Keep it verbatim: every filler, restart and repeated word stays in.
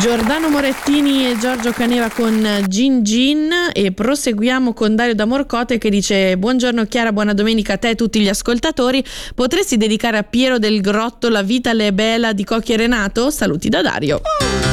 Giordano Morettini e Giorgio Caneva con Gin Gin, e proseguiamo con Dario da Morcote che dice: buongiorno Chiara, buona domenica a te e a tutti gli ascoltatori. Potresti dedicare a Piero del Grotto La vita le è bella di Cocchi e Renato? Saluti da Dario.